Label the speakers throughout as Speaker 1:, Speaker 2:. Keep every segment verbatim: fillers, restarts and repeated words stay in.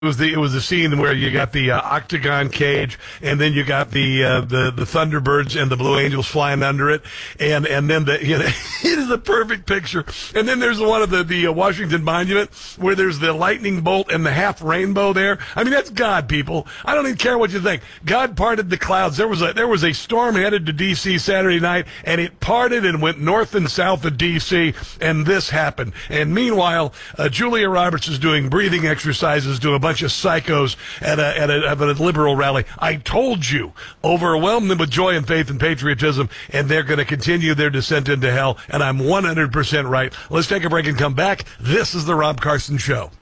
Speaker 1: It was the it was the scene where you got the uh, octagon cage, and then you got the uh, the the Thunderbirds and the Blue Angels flying under it, and and then the you know it is a perfect picture. And then there's the one of the the uh, Washington Monument where there's the lightning bolt and the half rainbow there. I mean, that's God, people. I don't even care what you think. God parted the clouds. There was a there was a storm headed to D C Saturday night, and it parted and went north and south of D C, and this happened. And meanwhile, uh, Julia Roberts is doing breathing exercises to a bunch of psychos at a, at a, at a liberal rally. I told you, overwhelm them with joy and faith and patriotism, and they're going to continue their descent into hell, and I'm one hundred percent right. Let's take a break and come back. This is the Rob Carson Show.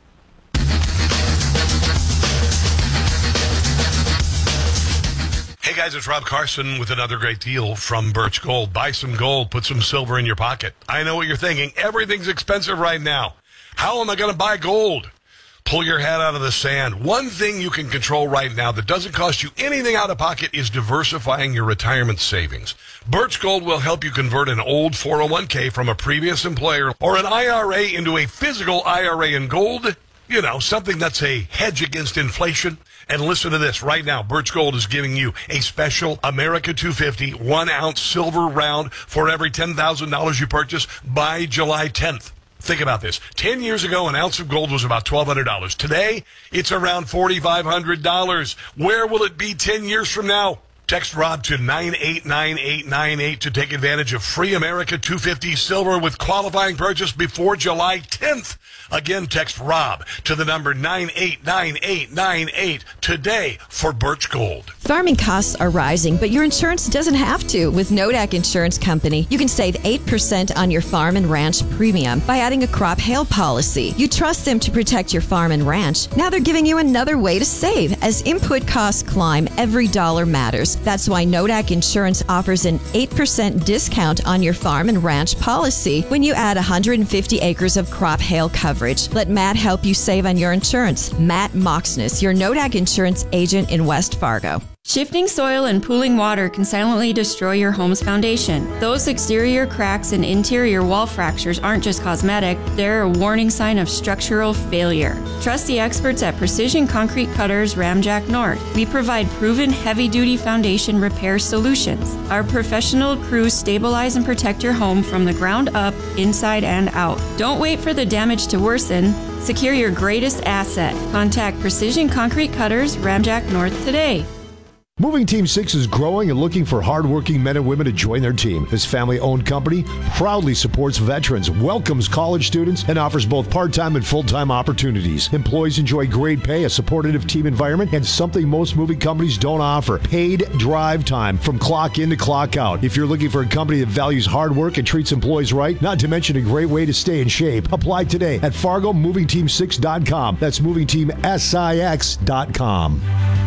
Speaker 1: Hey guys, it's Rob Carson with another great deal from Birch Gold. Buy some gold, put some silver in your pocket. I know what you're thinking. Everything's expensive right now. How am I going to buy gold? Pull your head out of the sand. One thing you can control right now that doesn't cost you anything out of pocket is diversifying your retirement savings. Birch Gold will help you convert an old four oh one k from a previous employer or an I R A into a physical I R A in gold. You know, something that's a hedge against inflation. And listen to this. Right now, Birch Gold is giving you a special America two fifty one-ounce silver round for every ten thousand dollars you purchase by July tenth. Think about this. Ten years ago, an ounce of gold was about twelve hundred dollars. Today, it's around four thousand five hundred dollars. Where will it be ten years from now? Text Rob to nine eight nine eight nine eight to take advantage of free America two fifty silver with qualifying purchase before July tenth. Again, text Rob to the number nine eight nine eight nine eight today for Birch Gold.
Speaker 2: Farming costs are rising, but your insurance doesn't have to. With Nodak Insurance Company, you can save eight percent on your farm and ranch premium by adding a crop hail policy. You trust them to protect your farm and ranch. Now they're giving you another way to save. As input costs climb, every dollar matters. That's why Nodak Insurance offers an eight percent discount on your farm and ranch policy when you add one hundred fifty acres of crop hail coverage. Let Matt help you save on your insurance. Matt Moxness, your Nodak Insurance agent in West Fargo.
Speaker 3: Shifting soil and pooling water can silently destroy your home's foundation. Those exterior cracks and interior wall fractures aren't just cosmetic, they're a warning sign of structural failure. Trust the experts at Precision Concrete Cutters Ramjack North. We provide proven heavy-duty foundation repair solutions. Our professional crews stabilize and protect your home from the ground up, inside and out. Don't wait for the damage to worsen. Secure your greatest asset. Contact Precision Concrete Cutters Ramjack North today.
Speaker 4: Moving Team six is growing and looking for hardworking men and women to join their team. This family-owned company proudly supports veterans, welcomes college students, and offers both part-time and full-time opportunities. Employees enjoy great pay, a supportive team environment, and something most moving companies don't offer: paid drive time from clock in to clock out. If you're looking for a company that values hard work and treats employees right, not to mention a great way to stay in shape, apply today at Fargo Moving Team six dot com. That's Moving Team six dot com.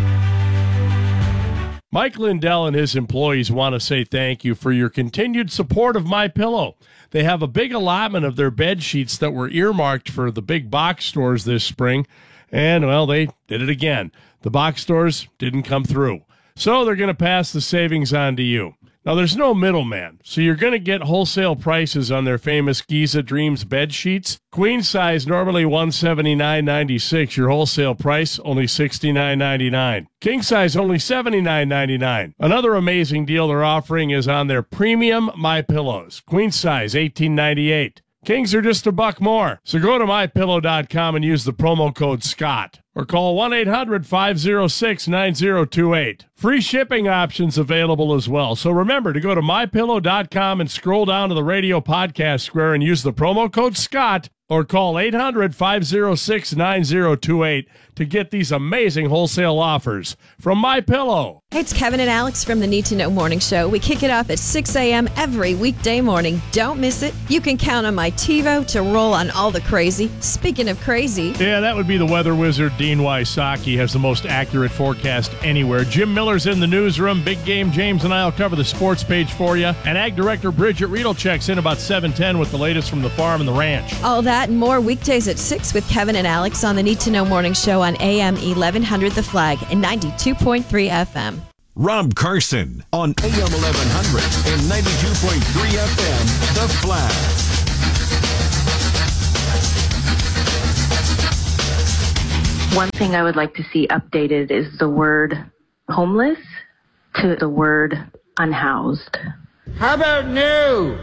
Speaker 5: Mike Lindell and his employees want to say thank you for your continued support of MyPillow. They have a big allotment of their bed sheets that were earmarked for the big box stores this spring, and, well, they did it again. The box stores didn't come through, so they're going to pass the savings on to you. Now, there's no middleman, so you're going to get wholesale prices on their famous Giza Dreams bed sheets. Queen size, normally one hundred seventy-nine ninety-six. Your wholesale price, only sixty-nine ninety-nine. King size, only seventy-nine ninety-nine. Another amazing deal they're offering is on their premium MyPillows. Queen size, eighteen ninety-eight. Kings are just a buck more. So go to my pillow dot com and use the promo code Scott. Or call one eight hundred five oh six nine oh two eight. Free shipping options available as well. So remember to go to my pillow dot com and scroll down to the radio podcast square and use the promo code Scott. Or call eight hundred five oh six nine oh two eight to get these amazing wholesale offers from MyPillow.
Speaker 2: Hey, it's Kevin and Alex from the Need to Know Morning Show. We kick it off at six a.m. every weekday morning. Don't miss it. You can count on my TiVo to roll on all the crazy. Speaking of crazy.
Speaker 5: Yeah, that would be the weather wizard, Dean Wysocki, has the most accurate forecast anywhere. Jim Miller's in the newsroom. Big Game James and I will cover the sports page for you. And Ag Director Bridget Riedel checks in about seven ten with the latest from the farm and the ranch.
Speaker 2: All that and more weekdays at six with Kevin and Alex on the Need to Know Morning Show on A M eleven hundred The Flag and ninety-two point three F M.
Speaker 6: Rob Carson on A M eleven hundred and ninety-two point three F M, The Flag.
Speaker 7: One thing I would like to see updated is the word homeless to the word unhoused.
Speaker 8: How about new?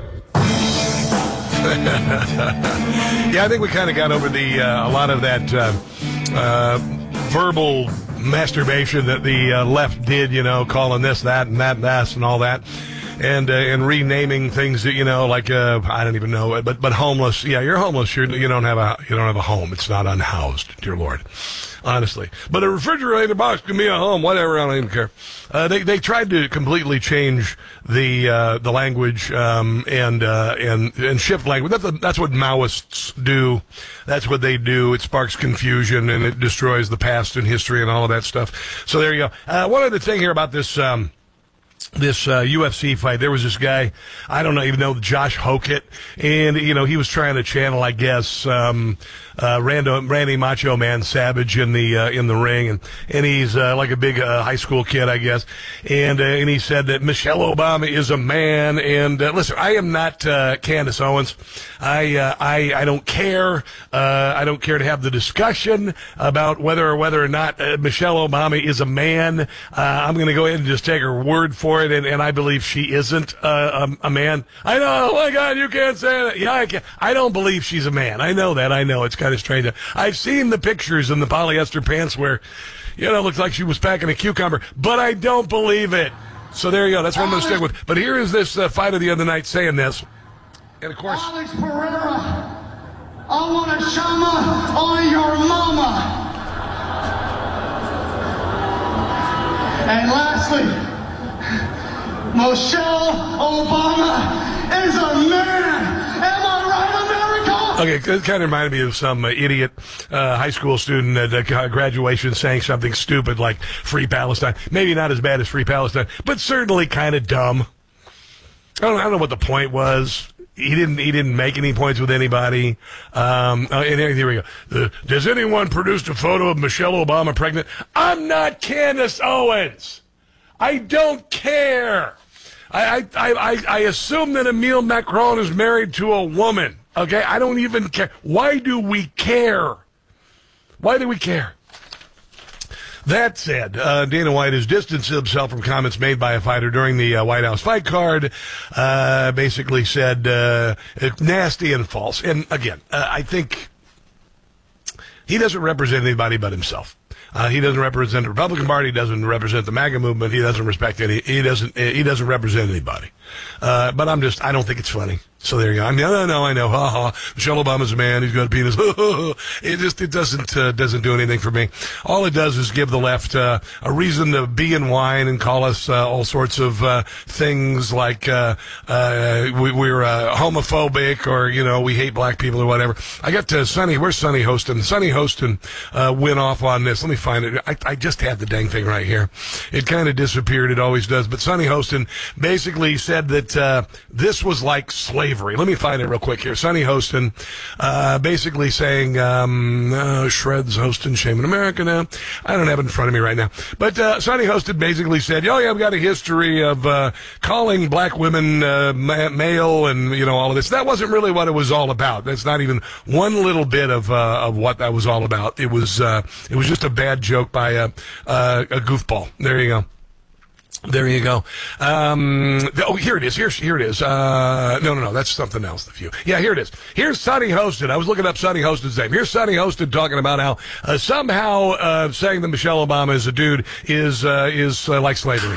Speaker 1: Yeah, I think we kind of got over the uh, a lot of that uh, uh, verbal masturbation that the uh, left did, you know, calling this, that, and that, and that, and all that. And uh, and renaming things that, you know, like uh, I don't even know, but but homeless. Yeah, you're homeless. You're, you don't have a you don't have a home. It's not unhoused, dear Lord, honestly. But a refrigerator box can be a home. Whatever. I don't even care. Uh, they they tried to completely change the uh, the language um, and uh, and and shift language. That's a, that's what Maoists do. That's what they do. It sparks confusion and it destroys the past and history and all of that stuff. So there you go. Uh, one other thing here about this. Um, This uh, U F C fight, there was this guy, I don't know, even know Josh Hokett, and, you know, he was trying to channel, I guess, um, uh, Rando, Randy Macho Man Savage in the uh, in the ring, and, and he's uh, like a big uh, high school kid, I guess, and uh, and he said that Michelle Obama is a man, and uh, listen, I am not uh, Candace Owens. I, uh, I I don't care. Uh, I don't care to have the discussion about whether or whether or not uh, Michelle Obama is a man. Uh, I'm going to go ahead and just take her word for it, and, and I believe she isn't uh, a, a man. I know, oh my God, you can't say that. Yeah, I can. I don't believe she's a man. I know that. I know it's kind of strange. I've seen the pictures in the polyester pants where, you know, it looks like she was packing a cucumber, but I don't believe it. So there you go. That's what I'm going to stick with. But here is this uh, fighter the other night saying this, and of course,
Speaker 8: Alex Pereira, I want a shama on your mama. And lastly, Michelle Obama is a man. Am I right, America?
Speaker 1: Okay, it kind of reminded me of some uh, idiot uh, high school student at uh, graduation saying something stupid like Free Palestine. Maybe not as bad as Free Palestine, but certainly kind of dumb. I don't, I don't know what the point was. He didn't. He didn't make any points with anybody. Um, uh, and here we go. The, does anyone produce a photo of Michelle Obama pregnant? I'm not Candace Owens. I don't care. I I I, I assume that Emile Macron is married to a woman. Okay, I don't even care. Why do we care? Why do we care? That said, uh, Dana White has distanced himself from comments made by a fighter during the uh, White House fight card. Uh, basically said uh, nasty and false. And again, uh, I think he doesn't represent anybody but himself. Uh, he doesn't represent the Republican Party. He doesn't represent the MAGA movement. He doesn't respect any. He doesn't. He doesn't represent anybody. Uh, but I'm just. I don't think it's funny. So there you go. I mean, no, no, I know. Ha ha. Michelle Obama's a man. He's got a penis. It just. It doesn't. Uh, doesn't do anything for me. All it does is give the left uh, a reason to be and whine and call us uh, all sorts of uh, things like uh, uh, we, we're uh, homophobic or you know we hate black people or whatever. I got to Sonny. Where's Sonny Hostin? Sonny Hostin uh, went off on this. Let me find it. I, I just had the dang thing right here. It kind of disappeared. It always does. But Sonny Hostin basically said that uh, this was like slavery. Let me find it real quick here. Sonny Hostin uh, basically saying, um, uh, Shreds Hostin, shame in America now. I don't have it in front of me right now. But uh, Sonny Hostin basically said, oh, yeah, I've got a history of uh, calling black women uh, ma- male and, you know, all of this. That wasn't really what it was all about. That's not even one little bit of uh, of what that was all about. It was uh, it was just a bad joke by a, uh, a goofball. There you go. There you go. Um, oh, here it is. Here, here it is. Uh, no, no, no. That's something else. The view. Yeah, here it is. Here's Sonny Hostin. I was looking up Sonny Hostin's name. Here's Sonny Hostin talking about how uh, somehow uh, saying that Michelle Obama is a dude is uh, is uh, like slavery.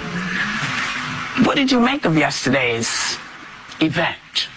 Speaker 9: What did you make of yesterday's event?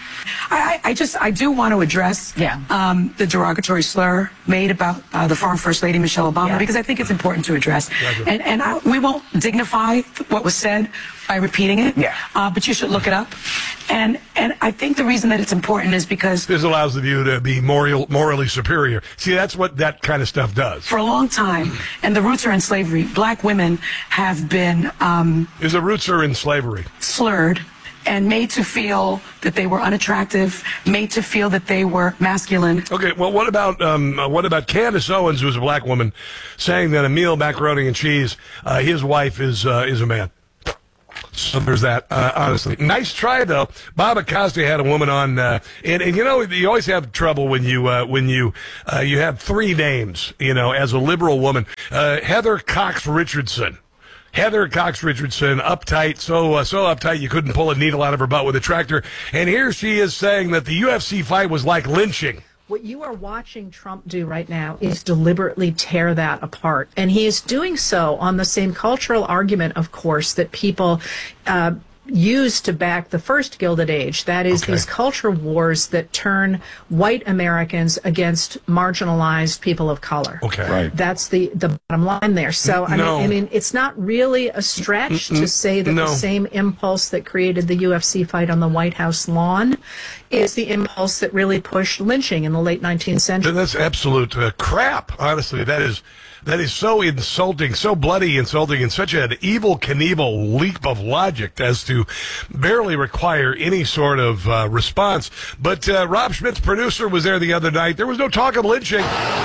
Speaker 10: I, I just, I do want to address
Speaker 9: yeah.
Speaker 10: um, the derogatory slur made about uh, the former First Lady Michelle Obama,
Speaker 9: yeah.
Speaker 10: because I think it's important to address. Exactly. And, and I, we won't dignify what was said by repeating it,
Speaker 9: yeah.
Speaker 10: uh, but you should look it up. And and I think the reason that it's important is because
Speaker 1: this allows the view to be moral, morally superior. See, that's what that kind of stuff does.
Speaker 10: For a long time, and the roots are in slavery, black women have been... Um,
Speaker 1: is the roots are in slavery.
Speaker 10: Slurred. And made to feel that they were unattractive, made to feel that they were masculine.
Speaker 1: Okay, well, what about um, uh, what about Candace Owens, who's a black woman, saying that Emile Macaroni and Cheese, uh, his wife is uh, is a man? So there's that, uh, honestly. Nice try, though. Bob Acosta had a woman on, uh, and, and you know, you always have trouble when you, uh, when you, uh, you have three names, you know, as a liberal woman. Uh, Heather Cox Richardson. Heather Cox Richardson, uptight, so, uh, so uptight you couldn't pull a needle out of her butt with a tractor. And here she is saying that the U F C fight was like lynching.
Speaker 11: What you are watching Trump do right now is deliberately tear that apart. And he is doing so on the same cultural argument, of course, that people uh, used to back the first Gilded Age. That is, okay. These culture wars that turn white Americans against marginalized people of color.
Speaker 1: Okay. Right.
Speaker 11: That's the, the bottom line there. So, I, no. mean, I mean, it's not really a stretch to say that no. the same impulse that created the U F C fight on the White House lawn is the impulse that really pushed lynching in the late nineteenth century.
Speaker 1: That's absolute uh, crap, honestly. That is that is so insulting, so bloody insulting, and such an evil Knievel leap of logic as to barely require any sort of uh, response. But uh, Rob Schmidt's producer was there the other night. There was no talk of lynching.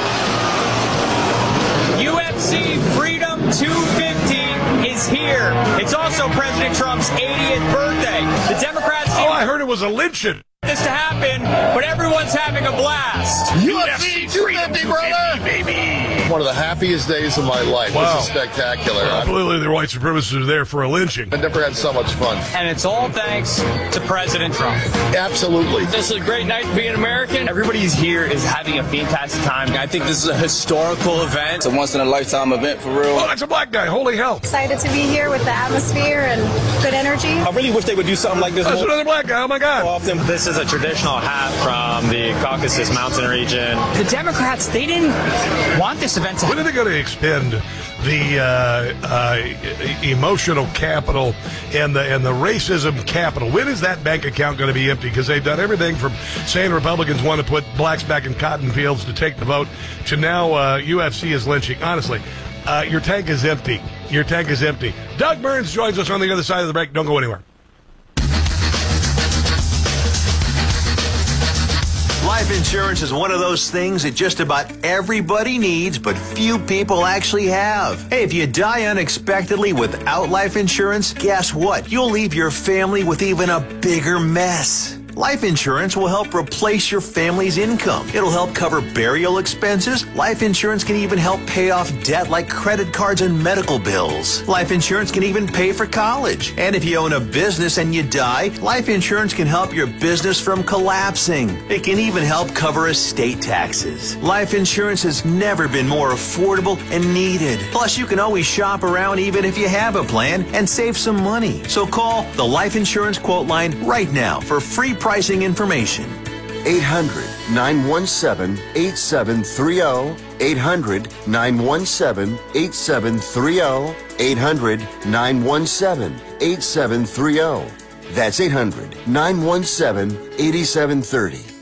Speaker 12: U F C Freedom two fifty is here. It's also President Trump's eightieth birthday. The Democrats...
Speaker 1: Oh, I heard it was a lynching.
Speaker 12: This to happen, but everyone's having a blast.
Speaker 13: U F C two fifty, brother!
Speaker 1: Baby!
Speaker 13: One of the happiest days of my life.
Speaker 1: Wow.
Speaker 13: This is spectacular.
Speaker 1: Well, clearly the white supremacists are there for a lynching.
Speaker 13: I've never had so much fun.
Speaker 12: And it's all thanks to President Trump.
Speaker 13: Absolutely.
Speaker 12: This is a great night to be an American.
Speaker 14: Everybody's here is having a fantastic time. I think this is a historical event. It's a once-in-a-lifetime event for real.
Speaker 1: Oh, that's a black guy. Holy hell.
Speaker 15: Excited to be here with the atmosphere and good energy.
Speaker 14: I really wish they would do something like this.
Speaker 1: That's
Speaker 14: more
Speaker 1: another black guy. Oh, my God.
Speaker 14: Often.
Speaker 16: This is a traditional hat from the Caucasus Mountain region.
Speaker 12: The Democrats, they didn't want this event to happen.
Speaker 1: When are they going to expend the uh, uh, emotional capital and the and the racism capital? When is that bank account going to be empty? Because they've done everything from saying Republicans want to put blacks back in cotton fields to take the vote to now uh, U F C is lynching. Honestly, uh, your tank is empty. Your tank is empty. Doug Burns joins us on the other side of the break. Don't go anywhere.
Speaker 17: Life insurance is one of those things that just about everybody needs, but few people actually have. Hey, if you die unexpectedly without life insurance, guess what? You'll leave your family with even a bigger mess. Life insurance will help replace your family's income. It'll help cover burial expenses. Life insurance can even help pay off debt like credit cards and medical bills. Life insurance can even pay for college. And if you own a business and you die, life insurance can help your business from collapsing. It can even help cover estate taxes. Life insurance has never been more affordable and needed. Plus, you can always shop around even if you have a plan and save some money. So call the Life Insurance Quote Line right now for free pricing information.
Speaker 18: eight hundred, nine one seven, eight seven three zero. eight hundred, nine one seven, eight seven three zero. eight hundred, nine one seven, eight seven three zero. That's eight hundred, nine one seven, eight seven three zero.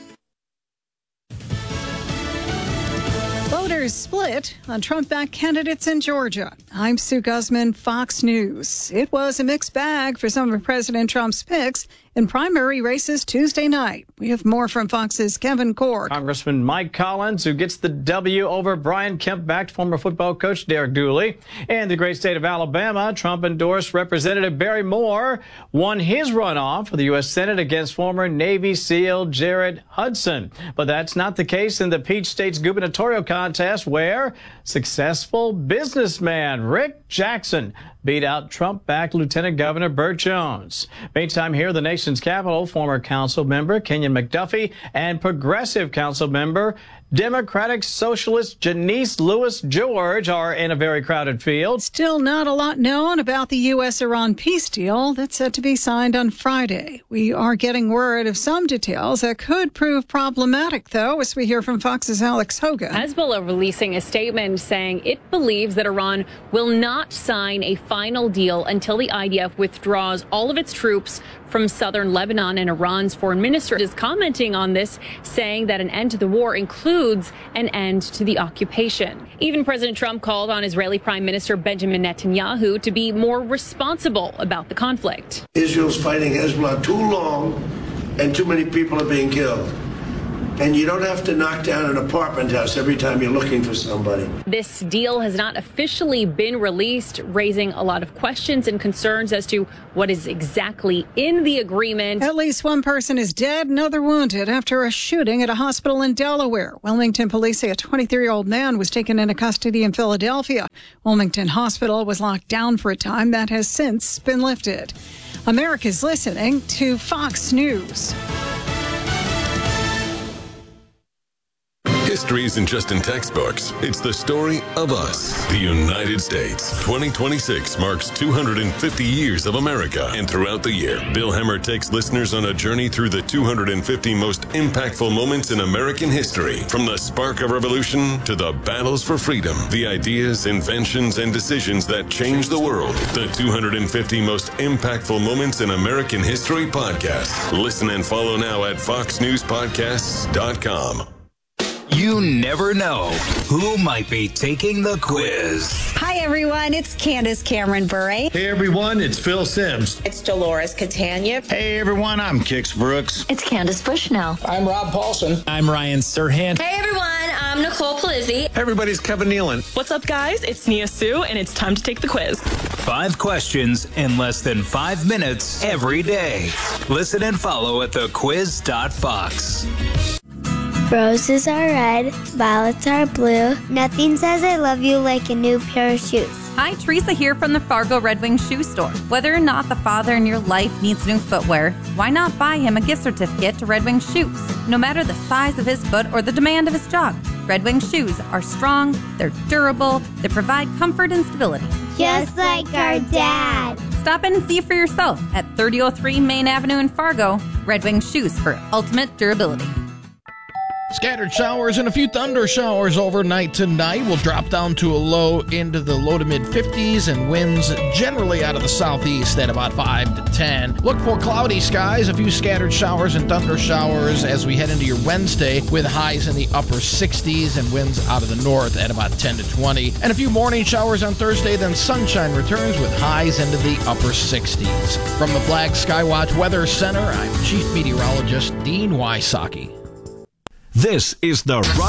Speaker 19: Voters split on Trump-backed candidates in Georgia. I'm Sue Guzman, Fox News. It was a mixed bag for some of President Trump's picks in primary races Tuesday night. We have more from Fox's Kevin Cork.
Speaker 20: Congressman Mike Collins, who gets the W over Brian Kemp-backed former football coach Derek Dooley. In the great state of Alabama, Trump-endorsed Representative Barry Moore won his runoff for the U S Senate against former Navy SEAL Jared Hudson. But that's not the case in the Peach State's gubernatorial contest, where successful businessman Rick Jackson beat out Trump-backed Lieutenant Governor Burt Jones. Meantime, here in the nation's capital, former council member Kenyon McDuffie and progressive council member Democratic Socialist Janice Lewis George are in a very crowded field.
Speaker 19: Still not a lot known about the U S Iran peace deal that's set to be signed on Friday. We are getting word of some details that could prove problematic, though, as we hear from Fox's Alex Hogan.
Speaker 21: Hezbollah releasing a statement saying it believes that Iran will not sign a final deal until the I D F withdraws all of its troops from southern Lebanon, and Iran's foreign minister is commenting on this, saying that an end to the war includes an end to the occupation. Even President Trump called on Israeli Prime Minister Benjamin Netanyahu to be more responsible about the conflict.
Speaker 22: Israel's fighting Hezbollah too long, and too many people are being killed.
Speaker 3: And you don't have to knock down an apartment house every time you're looking for somebody.
Speaker 21: This deal has not officially been released, raising a lot of questions and concerns as to what is exactly in the agreement.
Speaker 19: At least one person is dead, another wounded after a shooting at a hospital in Delaware. Wilmington police say a twenty-three-year-old man was taken into custody in Philadelphia. Wilmington Hospital was locked down for a time. That has since been lifted. America's listening to Fox News.
Speaker 22: History isn't just in textbooks. It's the story of us, the United States. twenty twenty-six marks two hundred fifty years of America. And throughout the year, Bill Hemmer takes listeners on a journey through the two hundred fifty most impactful moments in American history. From the spark of revolution to the battles for freedom, the ideas, inventions, and decisions that changed the world. The two hundred fifty most impactful moments in American history podcast. Listen and follow now at fox news podcasts dot com.
Speaker 23: You never know who might be taking the quiz.
Speaker 24: Hi, everyone. It's Candace Cameron Bure.
Speaker 25: Hey, everyone. It's Phil Sims.
Speaker 26: It's Dolores Catania.
Speaker 27: Hey, everyone. I'm Kix Brooks.
Speaker 28: It's Candace Bushnell.
Speaker 29: I'm Rob Paulson.
Speaker 30: I'm Ryan Serhant.
Speaker 31: Hey, everyone. I'm Nicole Palizzi.
Speaker 32: Hey, everybody's Kevin Nealon.
Speaker 33: What's up, guys? It's Nia Sue, and it's time to take the quiz.
Speaker 23: Five questions in less than five minutes every day. Listen and follow at the quiz dot fox.
Speaker 34: Roses are red, violets are blue. Nothing says I love you like a new pair of shoes.
Speaker 35: Hi, Teresa here from the Fargo Red Wing Shoe Store. Whether or not the father in your life needs new footwear, why not buy him a gift certificate to Red Wing Shoes? No matter the size of his foot or the demand of his job, Red Wing Shoes are strong, they're durable, they provide comfort and stability.
Speaker 34: Just like our dad.
Speaker 35: Stop in and see for yourself at thirty oh three Main Avenue in Fargo. Red Wing Shoes for ultimate durability.
Speaker 36: Scattered showers and a few thunder showers overnight tonight will drop down to a low into the low to mid fifties and winds generally out of the southeast at about five to ten. Look for cloudy skies, a few scattered showers and thunder showers as we head into your Wednesday with highs in the upper sixties and winds out of the north at about ten to twenty. And a few morning showers on Thursday, then sunshine returns with highs into the upper sixties. From the Flag Skywatch Weather Center, I'm Chief Meteorologist Dean Wysocki.
Speaker 6: This is the